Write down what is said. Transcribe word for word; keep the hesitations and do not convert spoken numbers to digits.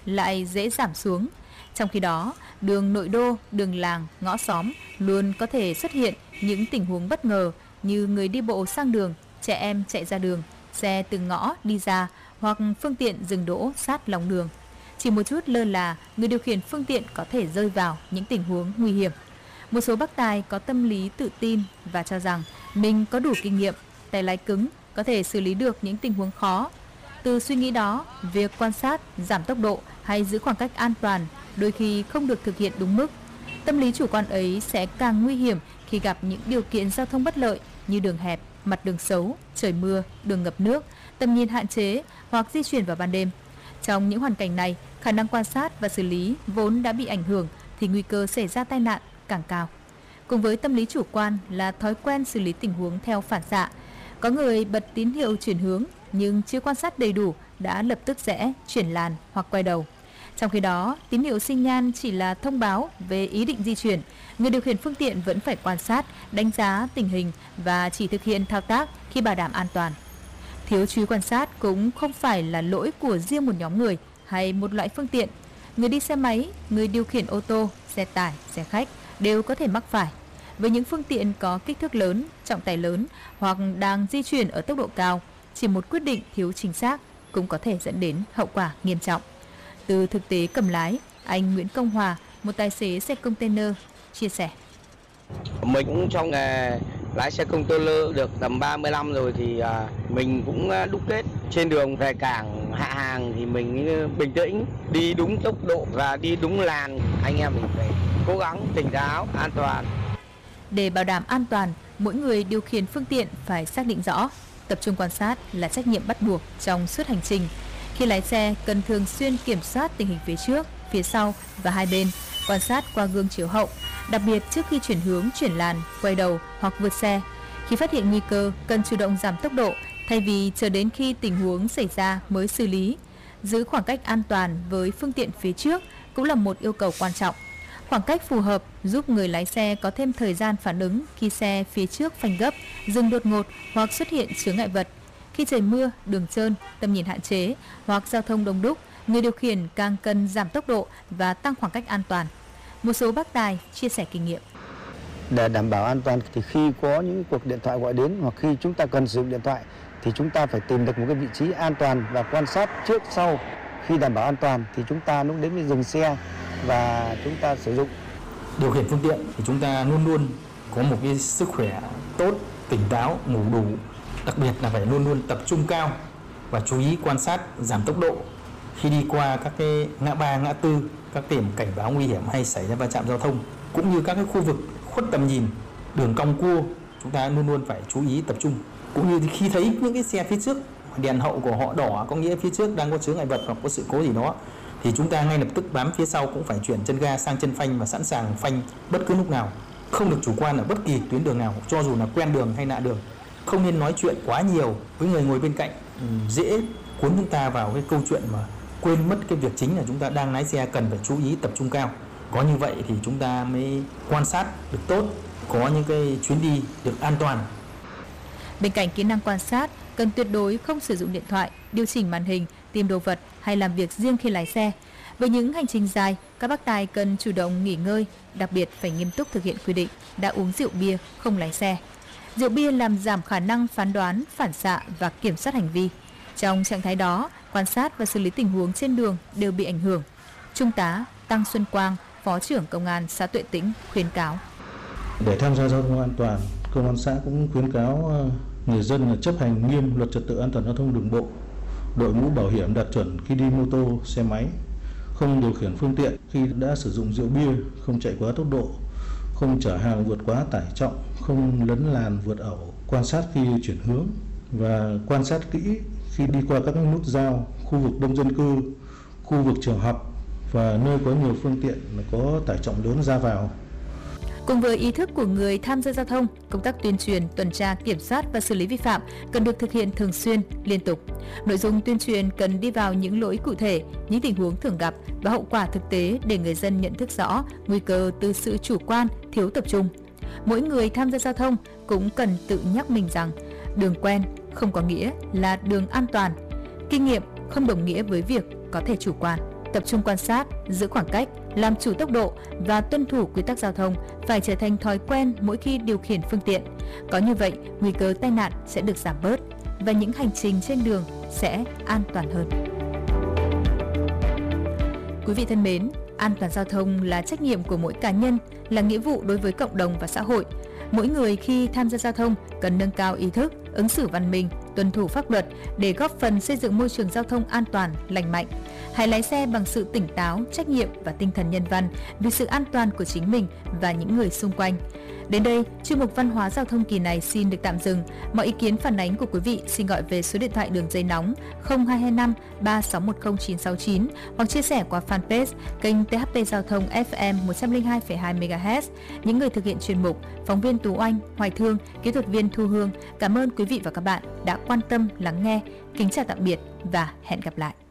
lại dễ giảm xuống. Trong khi đó, đường nội đô, đường làng, ngõ xóm luôn có thể xuất hiện những tình huống bất ngờ như người đi bộ sang đường, trẻ em chạy ra đường, xe từ ngõ đi ra hoặc phương tiện dừng đỗ sát lòng đường. Chỉ một chút lơ là, người điều khiển phương tiện có thể rơi vào những tình huống nguy hiểm. Một số bác tài có tâm lý tự tin và cho rằng mình có đủ kinh nghiệm, tay lái cứng, có thể xử lý được những tình huống khó. Từ suy nghĩ đó, việc quan sát, giảm tốc độ hay giữ khoảng cách an toàn đôi khi không được thực hiện đúng mức. Tâm lý chủ quan ấy sẽ càng nguy hiểm khi gặp những điều kiện giao thông bất lợi như đường hẹp, mặt đường xấu, trời mưa, đường ngập nước, tầm nhìn hạn chế hoặc di chuyển vào ban đêm. Trong những hoàn cảnh này, khả năng quan sát và xử lý vốn đã bị ảnh hưởng thì nguy cơ xảy ra tai nạn càng cao. Cùng với tâm lý chủ quan là thói quen xử lý tình huống theo phản xạ. Có người bật tín hiệu chuyển hướng nhưng chưa quan sát đầy đủ đã lập tức rẽ, chuyển làn hoặc quay đầu. Trong khi đó, tín hiệu xi nhan chỉ là thông báo về ý định di chuyển. Người điều khiển phương tiện vẫn phải quan sát, đánh giá tình hình và chỉ thực hiện thao tác khi bảo đảm an toàn. Thiếu chú ý quan sát cũng không phải là lỗi của riêng một nhóm người hay một loại phương tiện. Người đi xe máy, người điều khiển ô tô, xe tải, xe khách đều có thể mắc phải. Với những phương tiện có kích thước lớn, trọng tải lớn hoặc đang di chuyển ở tốc độ cao, chỉ một quyết định thiếu chính xác cũng có thể dẫn đến hậu quả nghiêm trọng. Từ thực tế cầm lái, anh Nguyễn Công Hòa, một tài xế xe container, chia sẻ. Mình cũng trong nghề lái xe container được tầm ba mươi năm rồi thì mình cũng đúc kết. Trên đường về cảng hạ hàng thì mình bình tĩnh, đi đúng tốc độ và đi đúng làn. Anh em mình phải cố gắng tỉnh táo, an toàn. Để bảo đảm an toàn, mỗi người điều khiển phương tiện phải xác định rõ, tập trung quan sát là trách nhiệm bắt buộc trong suốt hành trình. Khi lái xe cần thường xuyên kiểm soát tình hình phía trước, phía sau và hai bên, quan sát qua gương chiếu hậu, đặc biệt trước khi chuyển hướng, chuyển làn, quay đầu hoặc vượt xe. Khi phát hiện nguy cơ, cần chủ động giảm tốc độ thay vì chờ đến khi tình huống xảy ra mới xử lý. Giữ khoảng cách an toàn với phương tiện phía trước cũng là một yêu cầu quan trọng. Khoảng cách phù hợp giúp người lái xe có thêm thời gian phản ứng khi xe phía trước phanh gấp, dừng đột ngột hoặc xuất hiện chướng ngại vật. Khi trời mưa, đường trơn, tầm nhìn hạn chế hoặc giao thông đông đúc, người điều khiển càng cần giảm tốc độ và tăng khoảng cách an toàn. Một số bác tài chia sẻ kinh nghiệm. Để đảm bảo an toàn thì khi có những cuộc điện thoại gọi đến hoặc khi chúng ta cần sử dụng điện thoại thì chúng ta phải tìm được một cái vị trí an toàn và quan sát trước sau. Khi đảm bảo an toàn thì chúng ta lúc đến mới dừng xe và chúng ta sử dụng. Điều khiển phương tiện thì chúng ta luôn luôn có một cái sức khỏe tốt, tỉnh táo, ngủ đủ. Đặc biệt là phải luôn luôn tập trung cao và chú ý quan sát, giảm tốc độ khi đi qua các cái ngã ba, ngã tư, các điểm cảnh báo nguy hiểm hay xảy ra va chạm giao thông, cũng như các cái khu vực khuất tầm nhìn, đường cong cua, chúng ta luôn luôn phải chú ý tập trung. Cũng như khi thấy những cái xe phía trước, đèn hậu của họ đỏ, có nghĩa phía trước đang có chướng ngại vật hoặc có sự cố gì đó, thì chúng ta ngay lập tức bám phía sau cũng phải chuyển chân ga sang chân phanh và sẵn sàng phanh bất cứ lúc nào. Không được chủ quan ở bất kỳ tuyến đường nào, cho dù là quen đường hay lạ đường. Không nên nói chuyện quá nhiều với người ngồi bên cạnh, dễ cuốn chúng ta vào cái câu chuyện mà quên mất cái việc chính là chúng ta đang lái xe cần phải chú ý tập trung cao. Có như vậy thì chúng ta mới quan sát được tốt, có những cái chuyến đi được an toàn. Bên cạnh kỹ năng quan sát, cần tuyệt đối không sử dụng điện thoại, điều chỉnh màn hình, tìm đồ vật hay làm việc riêng khi lái xe. Với những hành trình dài, các bác tài cần chủ động nghỉ ngơi, đặc biệt phải nghiêm túc thực hiện quy định đã uống rượu bia không lái xe. Rượu bia làm giảm khả năng phán đoán, phản xạ và kiểm soát hành vi. Trong trạng thái đó, quan sát và xử lý tình huống trên đường đều bị ảnh hưởng. Trung tá Tăng Xuân Quang, Phó trưởng Công an xã Tuệ Tĩnh khuyến cáo. Để tham gia giao thông an toàn, Công an xã cũng khuyến cáo người dân là chấp hành nghiêm luật trật tự an toàn giao thông đường bộ, đội mũ bảo hiểm đạt chuẩn khi đi mô tô, xe máy, không điều khiển phương tiện khi đã sử dụng rượu bia, không chạy quá tốc độ, không chở hàng vượt quá tải trọng, không lấn làn vượt ẩu, quan sát khi chuyển hướng và quan sát kỹ khi đi qua các nút giao, khu vực đông dân cư, khu vực trường học và nơi có nhiều phương tiện có tải trọng lớn ra vào. Cùng với ý thức của người tham gia giao thông, công tác tuyên truyền, tuần tra, kiểm soát và xử lý vi phạm cần được thực hiện thường xuyên, liên tục. Nội dung tuyên truyền cần đi vào những lỗi cụ thể, những tình huống thường gặp và hậu quả thực tế để người dân nhận thức rõ nguy cơ từ sự chủ quan, thiếu tập trung. Mỗi người tham gia giao thông cũng cần tự nhắc mình rằng đường quen không có nghĩa là đường an toàn. Kinh nghiệm không đồng nghĩa với việc có thể chủ quan. tập trung quan sát, giữ khoảng cách, làm chủ tốc độ và tuân thủ quy tắc giao thông phải trở thành thói quen mỗi khi điều khiển phương tiện. Có như vậy, nguy cơ tai nạn sẽ được giảm bớt và những hành trình trên đường sẽ an toàn hơn. Quý vị thân mến, an toàn giao thông là trách nhiệm của mỗi cá nhân, là nghĩa vụ đối với cộng đồng và xã hội. Mỗi người khi tham gia giao thông cần nâng cao ý thức, ứng xử văn minh, tuân thủ pháp luật để góp phần xây dựng môi trường giao thông an toàn, lành mạnh. Hãy lái xe bằng sự tỉnh táo, trách nhiệm và tinh thần nhân văn vì sự an toàn của chính mình và những người xung quanh. Đến đây, chuyên mục văn hóa giao thông kỳ này xin được tạm dừng. Mọi ý kiến phản ánh của quý vị xin gọi về số điện thoại đường dây nóng không hai hai năm ba sáu một không chín sáu chín hoặc chia sẻ qua fanpage kênh tê hát pê Giao thông ép em một trăm lẻ hai phẩy hai mê ga héc. Những người thực hiện chuyên mục, phóng viên Tú Oanh, Hoài Thương, kỹ thuật viên Thu Hương. Cảm ơn quý vị và các bạn đã quan tâm lắng nghe. Kính chào tạm biệt và hẹn gặp lại.